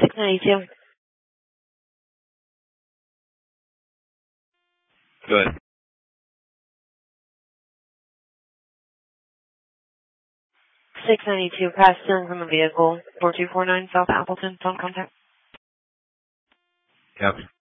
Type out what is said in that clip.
692. Go ahead. 692, crash stealing from a vehicle, 4249 South Appleton, phone contact. Copy.